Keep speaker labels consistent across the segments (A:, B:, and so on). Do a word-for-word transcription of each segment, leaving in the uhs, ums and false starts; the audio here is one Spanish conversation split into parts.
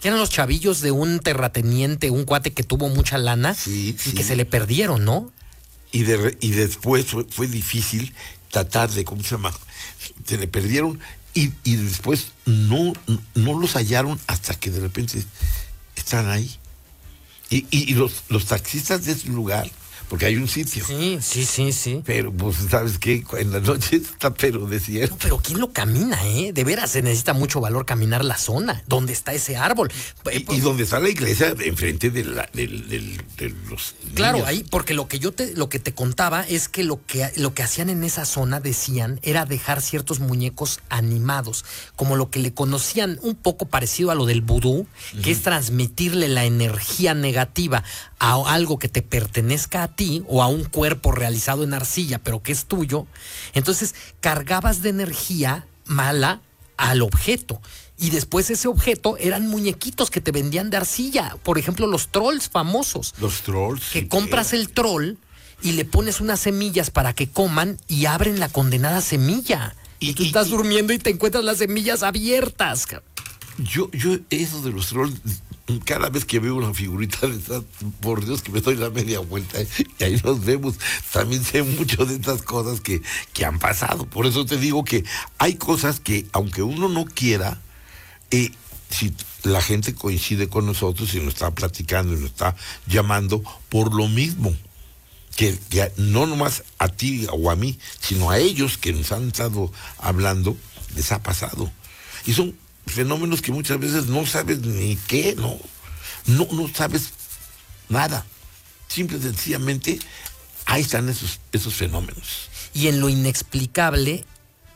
A: Que eran los chavillos de un terrateniente, un cuate que tuvo mucha lana
B: sí,
A: y
B: sí.
A: que se le perdieron, ¿no?
B: Y, de, y después fue, fue difícil tratar de, ¿cómo se llama? Se le perdieron y, y después no, no los hallaron hasta que de repente están ahí. Y, y, y los, los taxistas de ese lugar, porque hay un sitio.
A: Sí, sí, sí, sí.
B: Pero, pues, ¿sabes qué? En la noche está pero desierto.
A: No, pero ¿quién lo camina, eh? De veras, se necesita mucho valor caminar la zona. ¿Dónde está ese árbol?
B: Y, y donde está la iglesia, enfrente de, la, de, de, de los
A: Claro,
B: niños.
A: ahí, porque lo que yo te, lo que te contaba es que lo que lo que hacían en esa zona, decían, era dejar ciertos muñecos animados, como lo que le conocían un poco parecido a lo del vudú, uh-huh. que es transmitirle la energía negativa a algo que te pertenezca a ti o a un cuerpo realizado en arcilla, pero que es tuyo. Entonces cargabas de energía mala al objeto. Y después ese objeto eran muñequitos que te vendían de arcilla. Por ejemplo, los trolls famosos.
B: Los trolls.
A: Que
B: sí,
A: compras
B: pero...
A: el troll y le pones unas semillas para que coman y abren la condenada semilla. Y, y tú y, estás y, durmiendo y te encuentras las semillas abiertas.
B: Yo, yo, eso de los trolls, cada vez que veo una figurita de esas, por Dios que me doy la media vuelta, ¿eh? Y ahí nos vemos. También sé mucho de estas cosas que, que han pasado. Por eso te digo que hay cosas que, aunque uno no quiera, eh, si la gente coincide con nosotros y nos está platicando y nos está llamando por lo mismo, que, que no nomás a ti o a mí, sino a ellos que nos han estado hablando, les ha pasado. Y son fenómenos que muchas veces no sabes ni qué, no, no, no sabes nada. Simple y sencillamente, ahí están esos, esos fenómenos.
A: Y en lo inexplicable,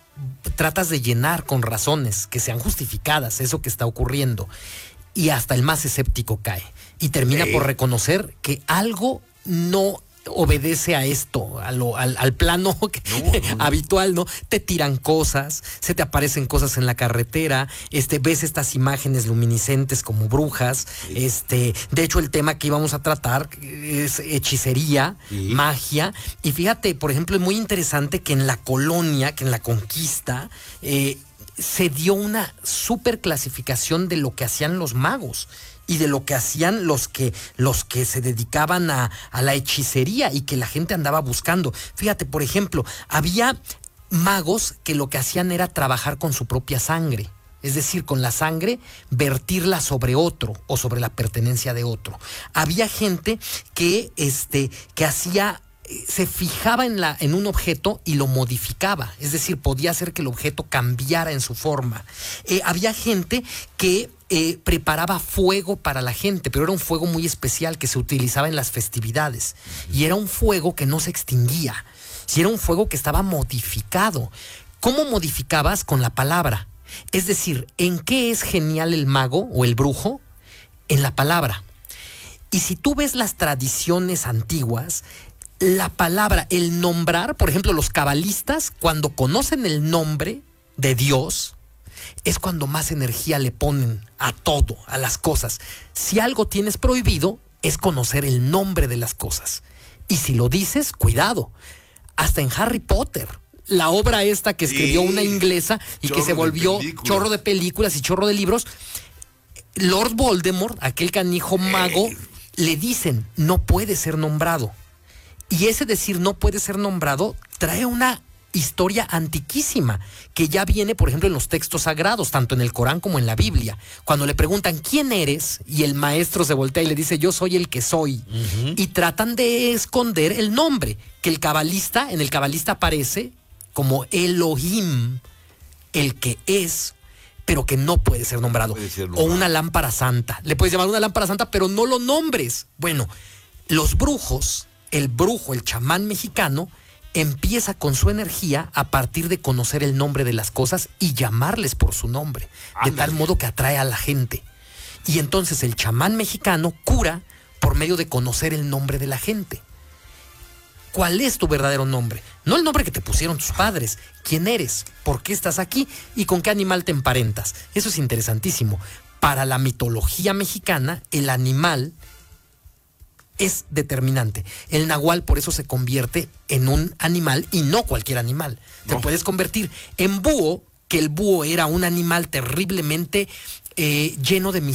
A: tratas de llenar con razones que sean justificadas eso que está ocurriendo. Y hasta el más escéptico cae. Y termina eh. por reconocer que algo no obedece a esto, a lo, al, al plano que, no, no, habitual, ¿no? Te tiran cosas, se te aparecen cosas en la carretera, este, ves estas imágenes luminiscentes como brujas, sí. este, de hecho el tema que íbamos a tratar es hechicería, sí. magia, y fíjate, por ejemplo, es muy interesante que en la colonia, que en la conquista, eh, se dio una super clasificación de lo que hacían los magos y de lo que hacían los que, los que se dedicaban a, a la hechicería y que la gente andaba buscando. Fíjate, por ejemplo, había magos que lo que hacían era trabajar con su propia sangre. Es decir, con la sangre, vertirla sobre otro o sobre la pertenencia de otro. Había gente que, este, que hacía... se fijaba en, la, en un objeto y lo modificaba, es decir, podía hacer que el objeto cambiara en su forma. Eh, había gente que eh, preparaba fuego para la gente, pero era un fuego muy especial que se utilizaba en las festividades, y era un fuego que no se extinguía, y era un fuego que estaba modificado. ¿Cómo modificabas? Con la palabra. Es decir, ¿en qué es genial el mago o el brujo? En la palabra. Y si tú ves las tradiciones antiguas, la palabra, el nombrar, por ejemplo, los cabalistas, cuando conocen el nombre de Dios, es cuando más energía le ponen a todo, a las cosas. Si algo tienes prohibido, es conocer el nombre de las cosas. Y si lo dices, cuidado. Hasta en Harry Potter, la obra esta que escribió sí, una inglesa y que se volvió chorro de películas y chorro de libros, Lord Voldemort, aquel canijo mago, le dicen, no puede ser nombrado. Y ese decir no puede ser nombrado trae una historia antiquísima que ya viene, por ejemplo, en los textos sagrados, tanto en el Corán como en la Biblia. Cuando le preguntan ¿quién eres? Y el maestro se voltea y le dice yo soy el que soy. Uh-huh. Y tratan de esconder el nombre, que el cabalista, en el cabalista aparece como Elohim, el que es, pero que no puede ser nombrado. Puede ser nombrado. O una lámpara santa. Le puedes llamar una lámpara santa, pero no lo nombres. Bueno, los brujos, el brujo, el chamán mexicano, empieza con su energía a partir de conocer el nombre de las cosas y llamarles por su nombre, de tal modo que atrae a la gente. Y entonces el chamán mexicano cura por medio de conocer el nombre de la gente. ¿Cuál es tu verdadero nombre? No el nombre que te pusieron tus padres. ¿Quién eres? ¿Por qué estás aquí? ¿Y con qué animal te emparentas? Eso es interesantísimo. Para la mitología mexicana, el animal es determinante. El nahual por eso se convierte en un animal y no cualquier animal. No. Te puedes convertir en búho, que el búho era un animal terriblemente eh, lleno de misterios.